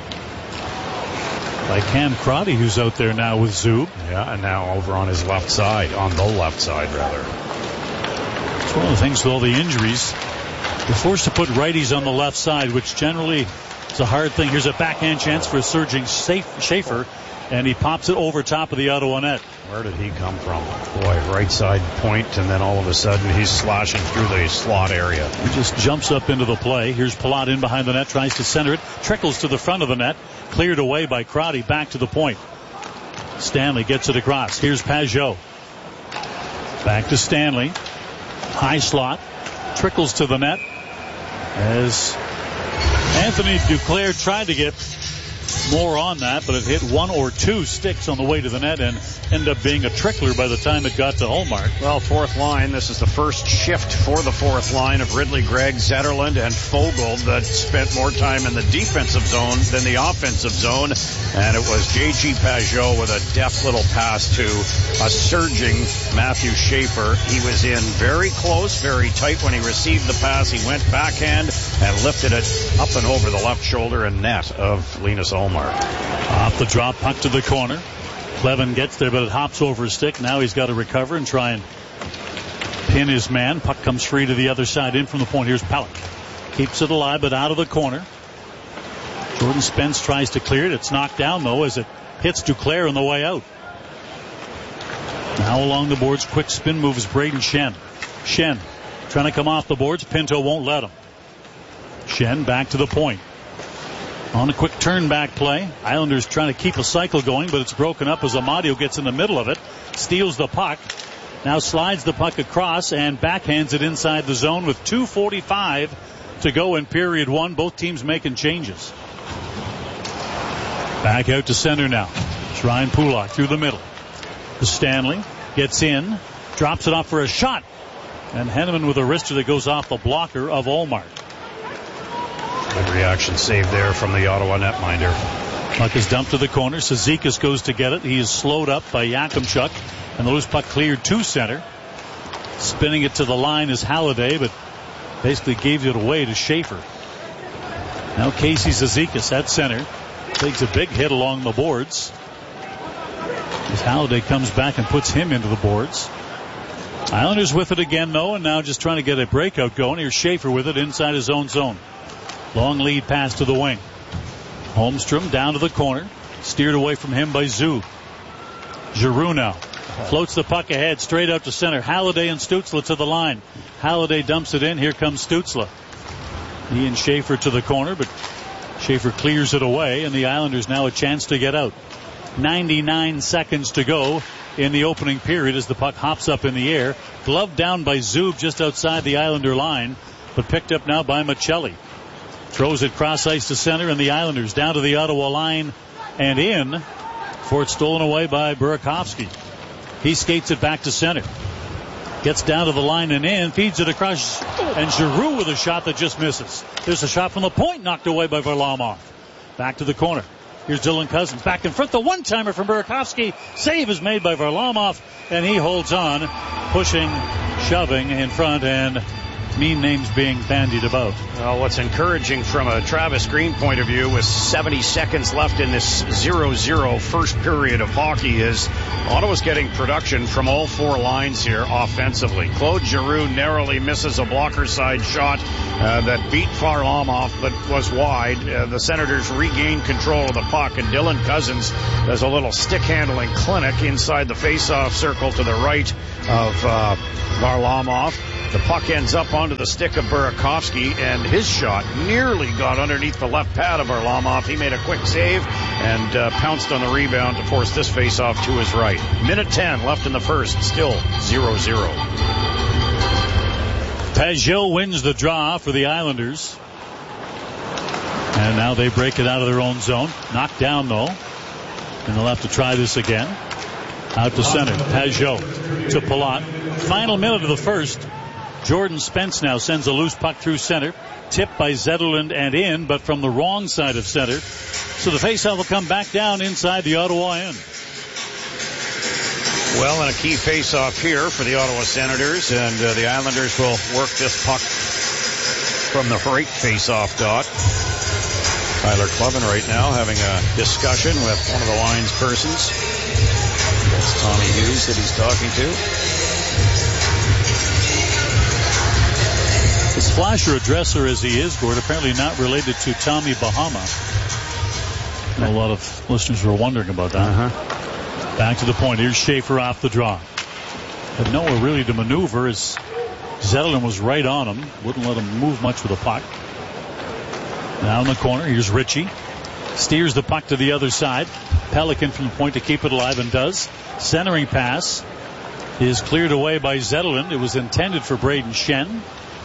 by Cam Crotty, who's out there now with Zub. Yeah, and now over on his left side, on the left side, rather. It's one of the things with all the injuries. They're forced to put righties on the left side, which generally is a hard thing. Here's a backhand chance for a surging Schaefer, and he pops it over top of the Ottawa net. Where did he come from? Boy, right side point, and then all of a sudden he's slashing through the slot area. He just jumps up into the play. Here's Palat in behind the net, tries to center it, trickles to the front of the net, cleared away by Crotty, back to the point. Stanley gets it across. Here's Pajot. Back to Stanley. High slot, trickles to the net as Anthony Duclair tried to get more on that, but it hit one or two sticks on the way to the net and ended up being a trickler by the time it got to Hallmark. Well, fourth line, this is the first shift for the fourth line of Ridley, Gregg, Zetterlund, and Fogle that spent more time in the defensive zone than the offensive zone. And it was J G Pajot with a deft little pass to a surging Matthew Schaefer. He was in very close, very tight when he received the pass. He went backhand and lifted it up and over the left shoulder and net of Linus Ullmark. Off the drop, puck to the corner. Clevin gets there, but it hops over his stick. Now he's got to recover and try and pin his man. Puck comes free to the other side, in from the point. Here's Pelech. Keeps it alive, but out of the corner. Jordan Spence tries to clear it. It's knocked down, though, as it hits Duclair on the way out. Now along the boards, quick spin move is Braden Shen. Shen trying to come off the boards. Pinto won't let him. Shen back to the point. On a quick turn back play. Islanders trying to keep a cycle going, but it's broken up as Amadio gets in the middle of it. Steals the puck. Now slides the puck across and backhands it inside the zone with two forty-five to go in period one. Both teams making changes. Back out to center now. It's Ryan Pulock through the middle. To Stanley. Gets in. Drops it off for a shot. And Henneman with a wrister that goes off the blocker of Ullmark. Good reaction save there from the Ottawa netminder. Puck is dumped to the corner. Cizikas goes to get it. He is slowed up by Yakimchuk. And the loose puck cleared to center. Spinning it to the line is Halliday, but basically gave it away to Schaefer. Now Casey Cizikas at center. Takes a big hit along the boards. As Halliday comes back and puts him into the boards. Islanders with it again, though, and now just trying to get a breakout going. Here's Schaefer with it inside his own zone. Long lead pass to the wing. Holmstrom down to the corner. Steered away from him by Zub. Giroux now. Floats the puck ahead, straight out to center. Halliday and Stützle to the line. Halliday dumps it in. Here comes Stützle. He and Schaefer to the corner, but Schaefer clears it away, and the Islanders now a chance to get out. ninety-nine seconds to go in the opening period as the puck hops up in the air. Gloved down by Zub just outside the Islander line, but picked up now by Michelli. Throws it cross ice to center, and the Islanders down to the Ottawa line and in before it's stolen away by Burakovsky. He skates it back to center. Gets down to the line and in, feeds it across, and Giroux with a shot that just misses. There's a shot from the point knocked away by Varlamov. Back to the corner. Here's Dylan Cousins back in front. The one-timer from Burakovsky. Save is made by Varlamov, and he holds on, pushing, shoving in front, and mean names being bandied about. Well, what's encouraging from a Travis Green point of view with seventy seconds left in this zero zero first period of hockey is Ottawa's getting production from all four lines here offensively. Claude Giroux narrowly misses a blocker side shot uh, that beat Varlamov but was wide. Uh, the Senators regain control of the puck, and Dylan Cousins does a little stick handling clinic inside the face-off circle to the right of uh, Varlamov. The puck ends up onto the stick of Burakovsky, and his shot nearly got underneath the left pad of Varlamov. He made a quick save and uh, pounced on the rebound to force this face-off to his right. Minute ten left in the first, still zero zero. Pajot wins the draw for the Islanders. And now they break it out of their own zone. Knocked down, though. And they'll have to try this again. Out to center. Pajot to Palat. Final minute of the first. Jordan Spence now sends a loose puck through center. Tipped by Zetterlund and in, but from the wrong side of center. So the faceoff will come back down inside the Ottawa end. Well, and a key faceoff here for the Ottawa Senators, and uh, the Islanders will work this puck from the right faceoff dot. Tyler Clevin right now having a discussion with one of the line's persons. That's Tommy Hughes that he's talking to. Is Flasher a dresser as he is, Gord? Apparently not related to Tommy Bahama. A lot of listeners were wondering about that. Uh-huh. Back to the point. Here's Schaefer off the draw. Had nowhere really to maneuver as Zetterlund was right on him. Wouldn't let him move much with the puck. Now in the corner. Here's Ritchie. Steers the puck to the other side. Pelican from the point to keep it alive, and does. Centering pass is cleared away by Zetterlund. It was intended for Braden Shen.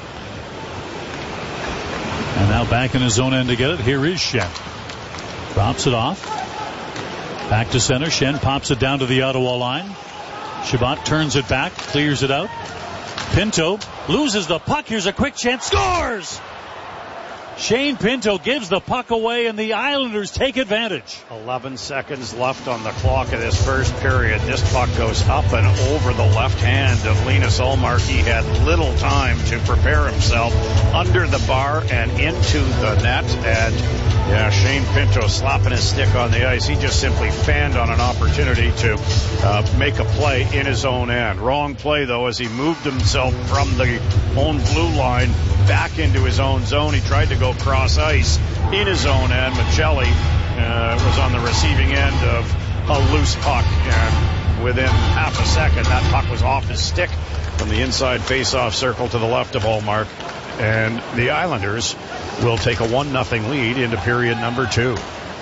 And now back in his own end to get it. Here is Shen. Drops it off. Back to center. Shen pops it down to the Ottawa line. Shabbat turns it back. Clears it out. Pinto loses the puck. Here's a quick chance. Scores! Shane Pinto gives the puck away, and the Islanders take advantage. eleven seconds left on the clock of this first period. This puck goes up and over the left hand of Linus Ullmark. He had little time to prepare himself under the bar and into the net. And yeah, Shane Pinto slapping his stick on the ice. He just simply fanned on an opportunity to uh, make a play in his own end. Wrong play, though, as he moved himself from the own blue line back into his own zone. He tried to go cross ice in his own end. Michelli uh, was on the receiving end of a loose puck, and within half a second that puck was off his stick from the inside face-off circle to the left of Ullmark, and the Islanders will take a one nothing lead into period number two.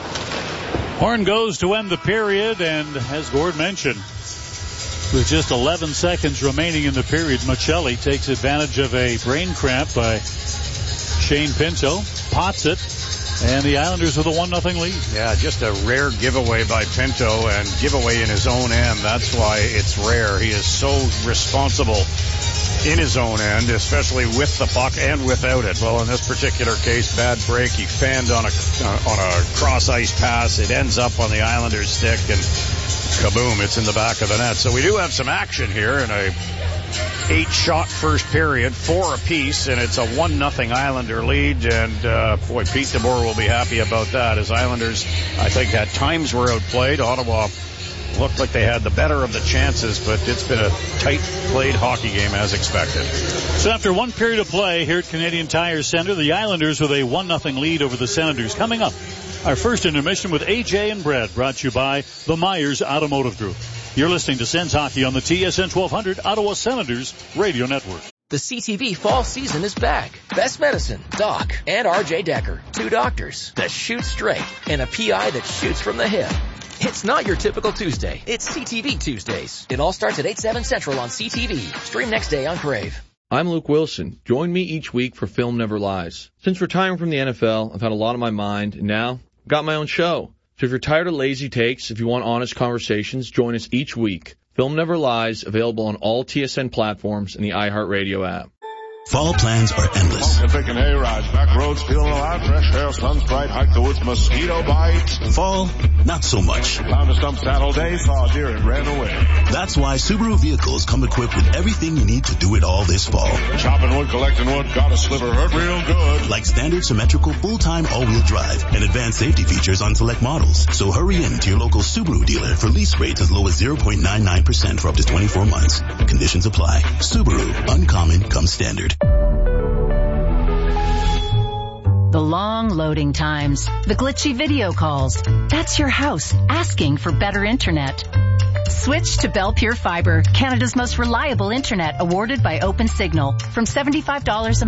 Horn goes to end the period, and as Gord mentioned, with just eleven seconds remaining in the period, Michelli takes advantage of a brain cramp by Shane Pinto, pots it, and the Islanders with a one nothing lead. Yeah, just a rare giveaway by Pinto, and giveaway in his own end. That's why it's rare. He is so responsible in his own end, especially with the puck and without it. Well, in this particular case, bad break. He fanned on a uh, on a cross ice pass. It ends up on the Islanders' stick, and kaboom, it's in the back of the net. So we do have some action here in a eight shot first period, four apiece, and it's a one nothing Islander lead. And uh, boy, Pete DeBoer will be happy about that, as Islanders, I think, at times were outplayed. Ottawa looked like they had the better of the chances, but it's been a tight played hockey game as expected. So after one period of play here at Canadian Tire Center, the Islanders with a one nothing lead over the Senators. Coming up, our first intermission with A J and Brad, brought to you by the Myers Automotive Group. You're listening to Sens Hockey on the T S N twelve hundred Ottawa Senators Radio Network. The C T V fall season is back. Best Medicine, Doc, and R J Decker. Two doctors that shoot straight and a P I that shoots from the hip. It's not your typical Tuesday. It's C T V Tuesdays. It all starts at eight, seven Central on C T V. Stream next day on Crave. I'm Luke Wilson. Join me each week for Film Never Lies. Since retiring from the N F L, I've had a lot on my mind, and now I've got my own show. So if you're tired of lazy takes, if you want honest conversations, join us each week. Film Never Lies, available on all T S N platforms and the iHeartRadio app. Fall plans are endless. Picking hay rides, back roads, feeling alive, fresh air, sun's bright, hike the woods, mosquito bites. Fall, not so much. Found a stump saddle day, saw a deer and ran away. That's why Subaru vehicles come equipped with everything you need to do it all this fall. Chopping wood, collecting wood, got a sliver, hurt real good. Like standard symmetrical full-time all-wheel drive and advanced safety features on select models. So hurry in to your local Subaru dealer for lease rates as low as zero point nine nine percent for up to twenty-four months. Conditions apply. Subaru, uncommon comes standard. The long loading times, the glitchy video calls. That's your house asking for better internet. Switch to Bell Pure Fiber, Canada's most reliable internet, awarded by OpenSignal. From seventy-five dollars a